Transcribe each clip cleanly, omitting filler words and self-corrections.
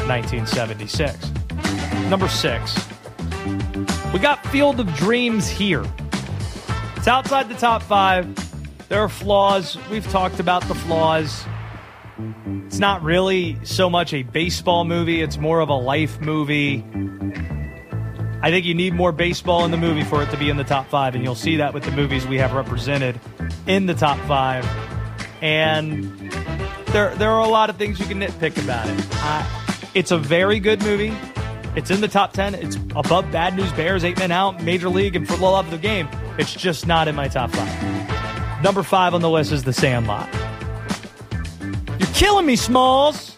1976. Number 6, we got Field of Dreams here. It's outside the top 5. There are flaws. We've talked about the flaws. It's not really so much a baseball movie. It's more of a life movie. I think you need more baseball in the movie for it to be in the top 5, and you'll see that with the movies we have represented in the top 5. And there are a lot of things you can nitpick about it. It's a very good movie. It's in the top 10. It's above Bad News Bears, 8 Men Out, Major League, and For the Love of the Game. It's just not in my top 5. Number 5 on the list is The Sandlot. You're killing me, Smalls.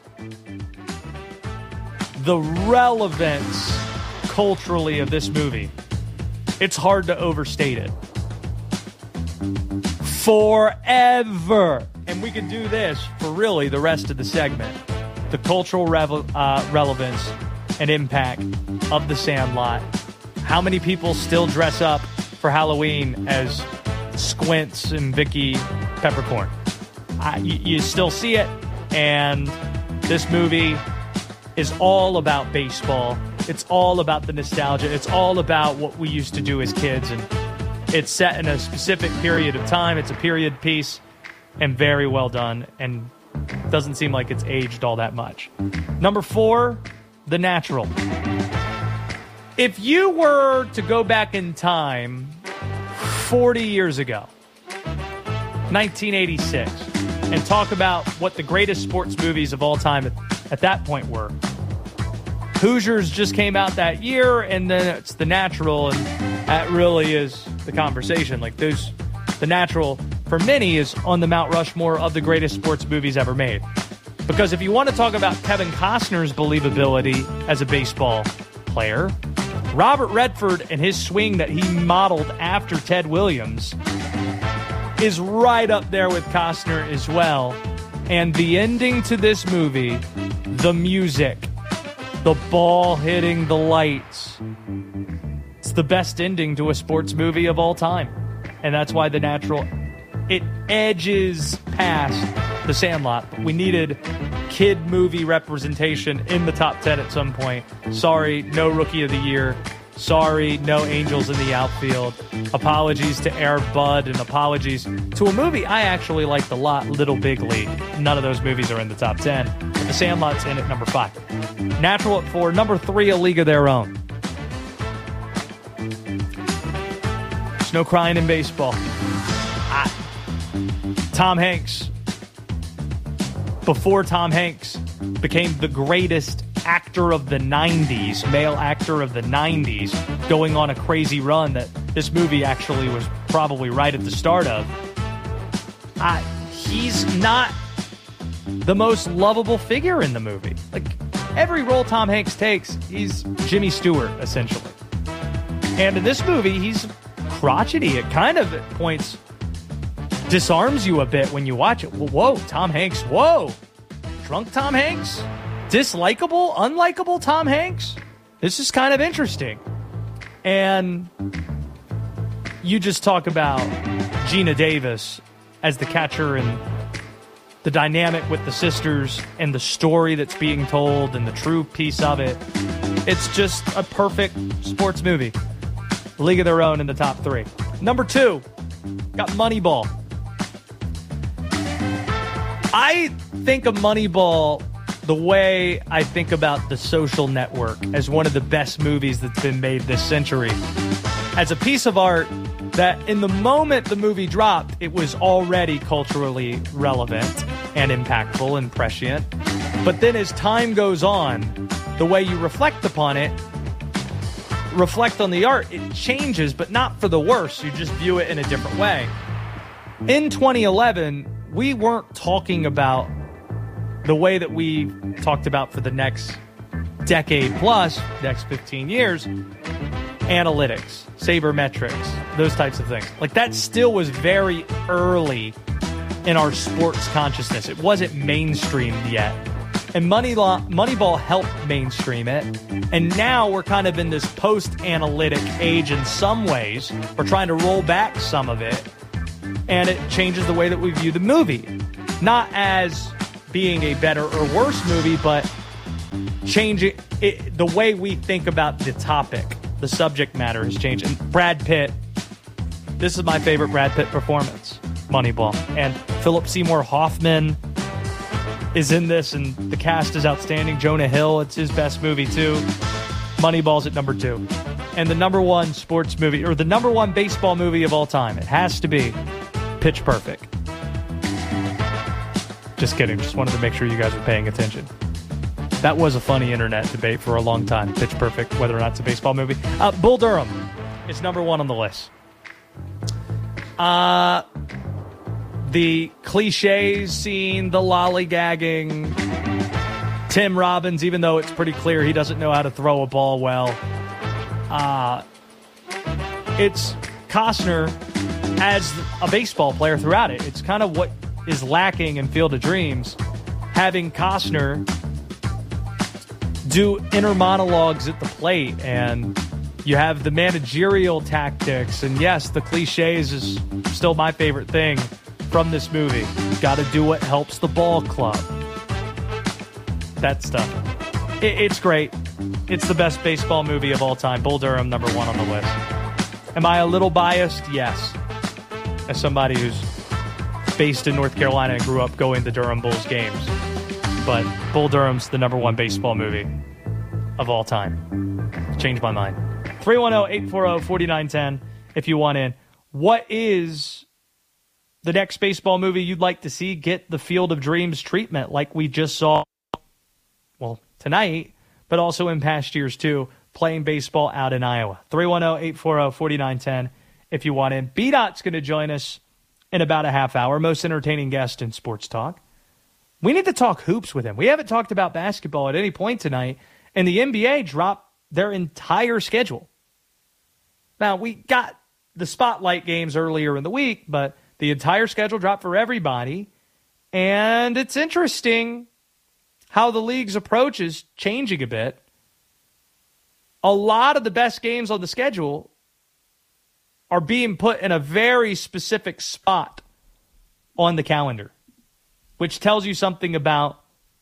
The relevance culturally of this movie, it's hard to overstate it. Forever. And we could do this for really the rest of the segment. The cultural relevance and impact of The Sandlot. How many people still dress up for Halloween as Squints and Vicky Peppercorn? You still see it, and this movie is all about baseball. It's all about the nostalgia. It's all about what we used to do as kids, and it's set in a specific period of time. It's a period piece, and very well done, and doesn't seem like it's aged all that much. Number 4, The Natural. If you were to go back in time 40 years ago, 1986, and talk about what the greatest sports movies of all time at that point were, Hoosiers just came out that year, and then it's The Natural, and that really is the conversation. Like, The Natural, for many, is on the Mount Rushmore of the greatest sports movies ever made. Because if you want to talk about Kevin Costner's believability as a baseball player, Robert Redford and his swing that he modeled after Ted Williams is right up there with Costner as well. And the ending to this movie, the music, the ball hitting the lights, it's the best ending to a sports movie of all time. And that's why The Natural, it edges past The Sandlot. But we needed kid movie representation in the top 10 at some point. Sorry, no Rookie of the Year. Sorry, no Angels in the Outfield. Apologies to Air Bud, and apologies to a movie I actually liked a lot, Little Big League. None of those movies are in the top 10. But The Sandlot's in at number 5. Natural at 4. Number 3, A League of Their Own. There's no crying in baseball. Tom Hanks. Before Tom Hanks became the greatest actor of the 90s, male actor of the 90s, going on a crazy run that this movie actually was probably right at the start of, he's not the most lovable figure in the movie. Like, every role Tom Hanks takes, he's Jimmy Stewart, essentially. And in this movie, he's crotchety. It kind of, at points, disarms you a bit when you watch it. Whoa, Tom Hanks, whoa. Drunk Tom Hanks? Dislikable, unlikable Tom Hanks? This is kind of interesting. And you just talk about Gina Davis as the catcher and the dynamic with the sisters and the story that's being told and the true piece of it. It's just a perfect sports movie. League of Their Own in the top 3. Number 2, got Moneyball. I think of Moneyball the way I think about The Social Network as one of the best movies that's been made this century. As a piece of art that in the moment the movie dropped, it was already culturally relevant and impactful and prescient. But then as time goes on, the way you reflect upon it, reflect on the art, it changes, but not for the worse. You just view it in a different way. In 2011, we weren't talking about the way that we talked about for the next decade plus, next 15 years, analytics, sabermetrics, those types of things. Like, that still was very early in our sports consciousness. It wasn't mainstreamed yet. And Moneyball helped mainstream it. And now we're kind of in this post-analytic age in some ways. We're trying to roll back some of it. And it changes the way that we view the movie. Not as being a better or worse movie, but changing the way we think about the topic. The subject matter has changed. And Brad Pitt, this is my favorite Brad Pitt performance, Moneyball. And Philip Seymour Hoffman is in this, and the cast is outstanding. Jonah Hill, it's his best movie too. Moneyball's at number 2. And the number 1 sports movie, or the number 1 baseball movie of all time, it has to be Pitch Perfect. Just kidding. Just wanted to make sure you guys were paying attention. That was a funny internet debate for a long time. Pitch Perfect, whether or not it's a baseball movie. Bull Durham is number 1 on the list. The cliches scene, the lollygagging, Tim Robbins, even though it's pretty clear he doesn't know how to throw a ball well. It's Costner as a baseball player throughout it. It's kind of what is lacking in Field of Dreams, having Costner do inner monologues at the plate, and you have the managerial tactics, and yes, the cliches is still my favorite thing from this movie. Got to do what helps the ball club. That stuff. It's great. It's the best baseball movie of all time. Bull Durham, number 1 on the list. Am I a little biased? Yes. As somebody who's based in North Carolina and grew up going to Durham Bulls games. But Bull Durham's the number 1 baseball movie of all time. Changed my mind. 310-840-4910 if you want in. What is the next baseball movie you'd like to see get the Field of Dreams treatment like we just saw, well, tonight, but also in past years too, playing baseball out in Iowa? 310-840-4910 if you want in. B-Dot's going to join us in about a half hour, most entertaining guest in sports talk. We need to talk hoops with him. We haven't talked about basketball at any point tonight, and the NBA dropped their entire schedule. Now, we got the spotlight games earlier in the week, but the entire schedule dropped for everybody, and it's interesting how the league's approach is changing a bit. A lot of the best games on the schedule are being put in a very specific spot on the calendar, which tells you something about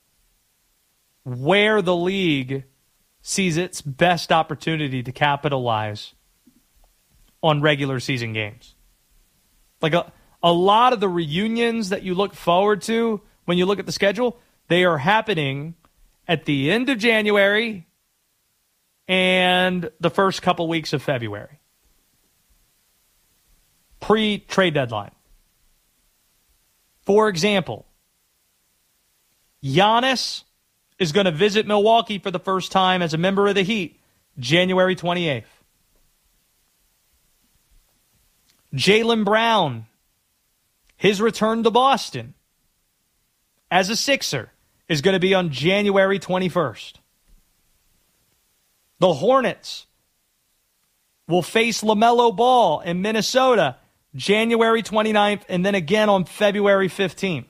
where the league sees its best opportunity to capitalize on regular season games. Like a lot of the reunions that you look forward to when you look at the schedule, they are happening at the end of January and the first couple weeks of February. Pre-trade deadline. For example, Giannis is going to visit Milwaukee for the first time as a member of the Heat, January 28th. Jaylen Brown, his return to Boston as a Sixer is going to be on January 21st. The Hornets will face LaMelo Ball in Minnesota January 29th and then again on February 15th.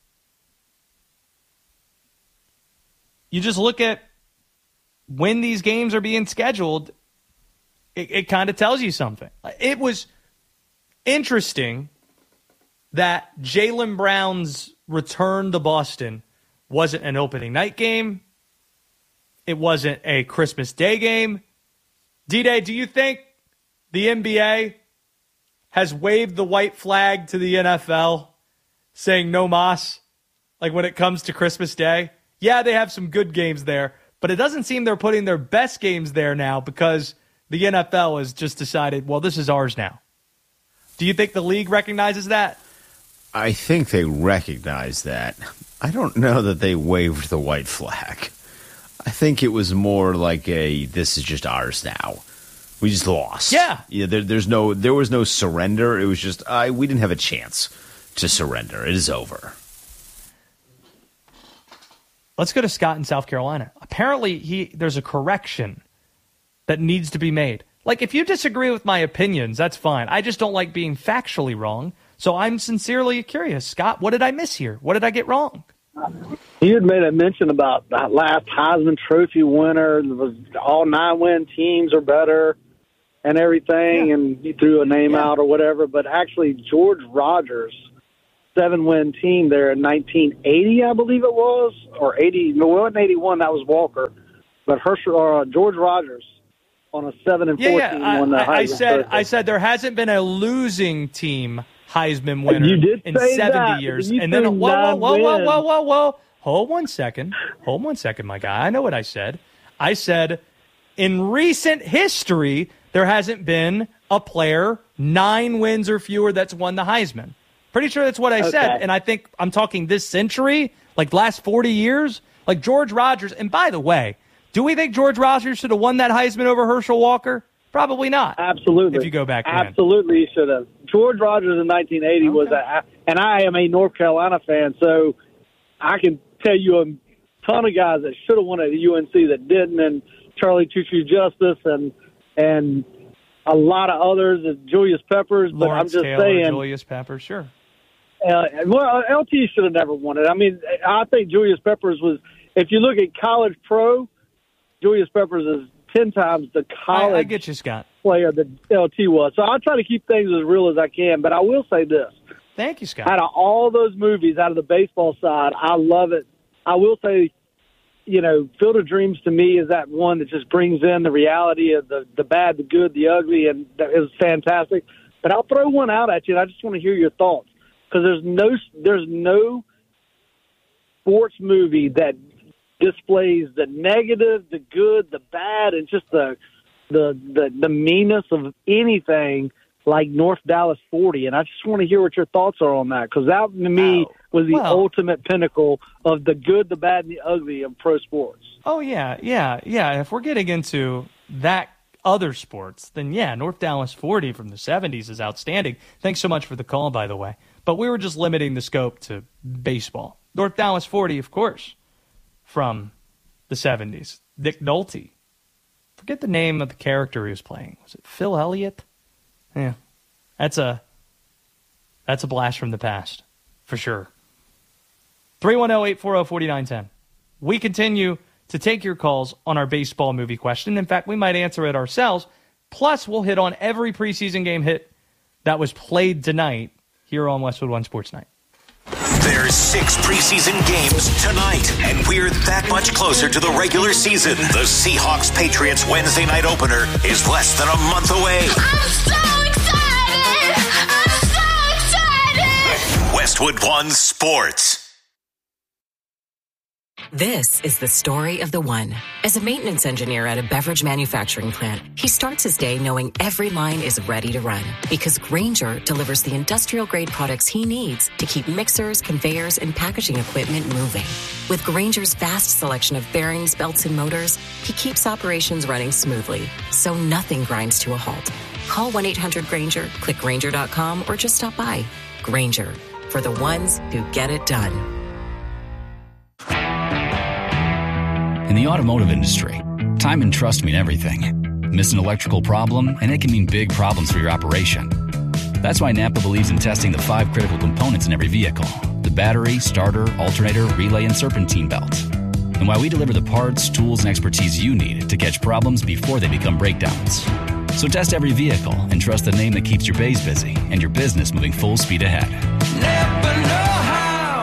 You just look at when these games are being scheduled, it kind of tells you something. It was interesting that Jaylen Brown's return to Boston wasn't an opening night game. It wasn't a Christmas Day game. D-Day, do you think the NBA has waved the white flag to the NFL saying no mas, like when it comes to Christmas Day? Yeah, they have some good games there, but it doesn't seem they're putting their best games there now because the NFL has just decided, well, this is ours now. Do you think the league recognizes that? I think they recognize that. I don't know that they waved the white flag. I think it was more like this is just ours now. We just lost. Yeah. There was no surrender. It was just we didn't have a chance to surrender. It is over. Let's go to Scott in South Carolina. Apparently, there's a correction that needs to be made. Like, if you disagree with my opinions, that's fine. I just don't like being factually wrong. So I'm sincerely curious. Scott, what did I miss here? What did I get wrong? You had made a mention about that last Heisman Trophy winner. Was all 9-win teams are better and everything, and you threw a name out or whatever. But actually, George Rogers 7-win team there in 1980, I believe it was, or 80. No, it wasn't 81. That was Walker, but George Rogers on a 7-14 won the Heisman. I said there hasn't been a losing team Heisman winner in 70 years. And then whoa. Hold one second, my guy. I know what I said. I said in recent history there hasn't been a player 9 wins or fewer that's won the Heisman. Pretty sure that's what I said. And I think I'm talking this century, like last 40 years, like George Rogers. And by the way, do we think George Rogers should have won that Heisman over Herschel Walker? Probably not. Absolutely. If you go back then. Absolutely he should have. George Rogers in 1980 was and I am a North Carolina fan, so I can tell you a ton of guys that should have won at UNC that didn't, and Charlie Choo-Choo Justice and a lot of others, Julius Peppers. But Lawrence I'm just Taylor, saying, Julius Peppers, sure. Well, LT should have never won it. I mean, I think Julius Peppers was. If you look at college pro, Julius Peppers is 10 times the college I get you, Scott. player that LT was. So I try to keep things as real as I can. But I will say this. Thank you, Scott. Out of all those movies, out of the baseball side, I love it. I will say, Field of Dreams to me is that one that just brings in the reality of the bad, the good, the ugly, and that is fantastic. But I'll throw one out at you, and I just want to hear your thoughts. Because there's no sports movie that displays the negative, the good, the bad, and just the meanness of anything like North Dallas 40. And I just want to hear what your thoughts are on that, because that, to me, was the ultimate pinnacle of the good, the bad, and the ugly of pro sports. Oh, yeah. If we're getting into that other sports, then North Dallas 40 from the 70s is outstanding. Thanks so much for the call, by the way. But we were just limiting the scope to baseball. North Dallas 40, of course, from the 70s. Nick Nolte. Forget the name of the character he was playing. Was it Phil Elliott? Yeah. That's a blast from the past, for sure. 310-840-4910. We continue to take your calls on our baseball movie question. In fact, we might answer it ourselves. Plus, we'll hit on every preseason game hit that was played tonight here on Westwood One Sports Night. There's 6 preseason games tonight, and we're that much closer to the regular season. The Seahawks-Patriots Wednesday night opener is less than a month away. I'm so excited! I'm so excited! Westwood One Sports. This is the story of the one. As a maintenance engineer at a beverage manufacturing plant, he starts his day knowing every line is ready to run, because Grainger delivers the industrial-grade products he needs to keep mixers, conveyors, and packaging equipment moving. With Grainger's vast selection of bearings, belts, and motors, he keeps operations running smoothly, so nothing grinds to a halt. Call 1-800-GRAINGER, click Grainger.com, or just stop by. Grainger, for the ones who get it done. In the automotive industry, time and trust mean everything. Miss an electrical problem, and it can mean big problems for your operation. That's why Napa believes in testing the 5 critical components in every vehicle: the battery, starter, alternator, relay, and serpentine belt. And why we deliver the parts, tools, and expertise you need to catch problems before they become breakdowns. So test every vehicle and trust the name that keeps your bays busy and your business moving full speed ahead. Napa know-how.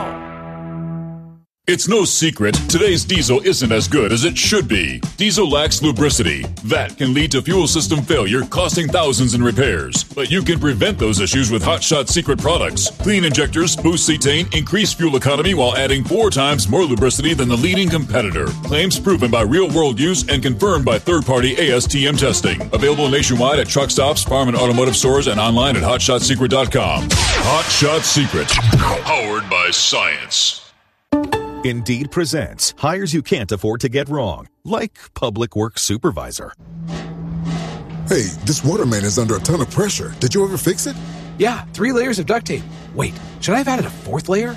It's no secret, today's diesel isn't as good as it should be. Diesel lacks lubricity. That can lead to fuel system failure, costing thousands in repairs. But you can prevent those issues with Hot Shot Secret products. Clean injectors boost cetane, increase fuel economy while adding 4 times more lubricity than the leading competitor. Claims proven by real-world use and confirmed by third-party ASTM testing. Available nationwide at truck stops, farm and automotive stores, and online at HotShotSecret.com. Hot Shot Secret. Powered by science. Indeed presents hires you can't afford to get wrong, like public works supervisor. Hey, this water main is under a ton of pressure. Did you ever fix it? Yeah, 3 layers of duct tape. Wait, should I have added a 4th layer?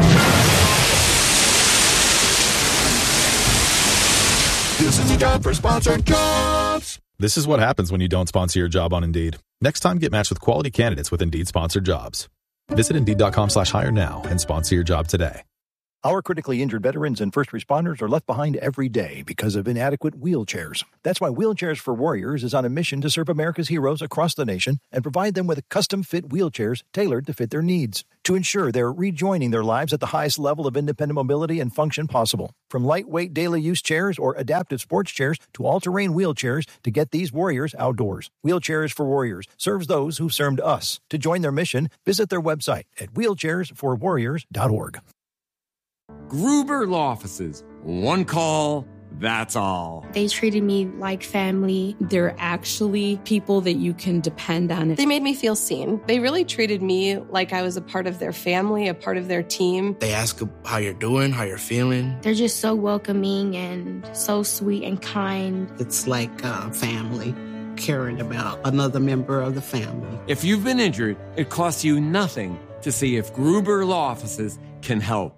This is your job for Sponsored Jobs. This is what happens when you don't sponsor your job on Indeed. Next time, get matched with quality candidates with Indeed Sponsored Jobs. Visit Indeed.com/hire now and sponsor your job today. Our critically injured veterans and first responders are left behind every day because of inadequate wheelchairs. That's why Wheelchairs for Warriors is on a mission to serve America's heroes across the nation and provide them with custom-fit wheelchairs tailored to fit their needs to ensure they're rejoining their lives at the highest level of independent mobility and function possible. From lightweight daily use chairs or adaptive sports chairs to all-terrain wheelchairs to get these warriors outdoors. Wheelchairs for Warriors serves those who've served us. To join their mission, visit their website at wheelchairsforwarriors.org. Gruber Law Offices. One call, that's all. They treated me like family. They're actually people that you can depend on. They made me feel seen. They really treated me like I was a part of their family, a part of their team. They ask how you're doing, how you're feeling. They're just so welcoming and so sweet and kind. It's like family, caring about another member of the family. If you've been injured, it costs you nothing to see if Gruber Law Offices can help.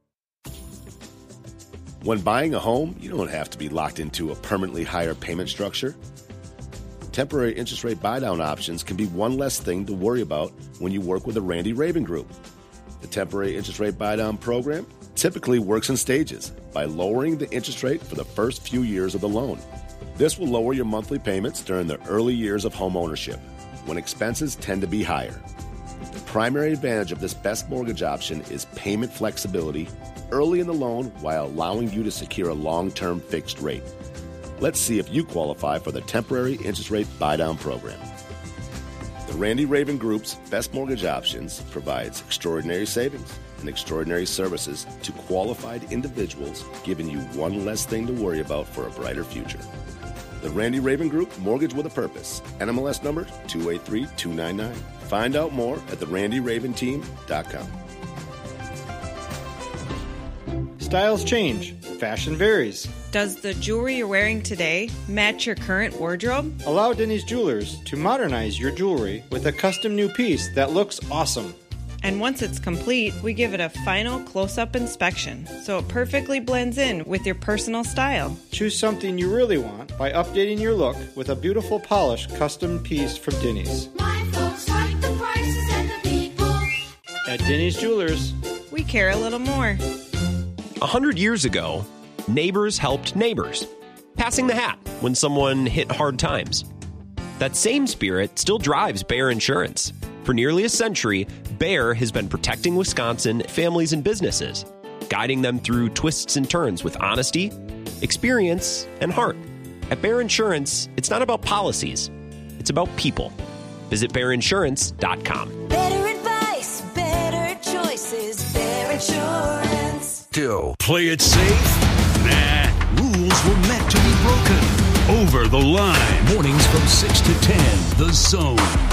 When buying a home, you don't have to be locked into a permanently higher payment structure. Temporary interest rate buy-down options can be one less thing to worry about when you work with the Randy Raven Group. The temporary interest rate buy-down program typically works in stages by lowering the interest rate for the first few years of the loan. This will lower your monthly payments during the early years of home ownership, when expenses tend to be higher. The primary advantage of this best mortgage option is payment flexibility early in the loan while allowing you to secure a long-term fixed rate. Let's see if you qualify for the temporary interest rate buy-down program. The Randy Raven Group's best mortgage options provides extraordinary savings and extraordinary services to qualified individuals, giving you one less thing to worry about for a brighter future. The Randy Raven Group, Mortgage with a Purpose. NMLS number 283299. Find out more at therandyraventeam.com. Styles change. Fashion varies. Does the jewelry you're wearing today match your current wardrobe? Allow Denny's Jewelers to modernize your jewelry with a custom new piece that looks awesome. And once it's complete, we give it a final close-up inspection, so it perfectly blends in with your personal style. Choose something you really want by updating your look with a beautiful polished custom piece from Denny's. My folks like the prices and the people. At Denny's Jewelers, we care a little more. 100 years ago, neighbors helped neighbors, passing the hat when someone hit hard times. That same spirit still drives Bayer Insurance. For nearly a century, Bayer has been protecting Wisconsin families and businesses, guiding them through twists and turns with honesty, experience, and heart. At Bayer Insurance, it's not about policies, it's about people. Visit BayerInsurance.com. Better advice, better choices, Bayer Insurance. Still, play it safe? Nah, rules were meant to be broken. Over the Line. Mornings from 6 to 10, The Zone.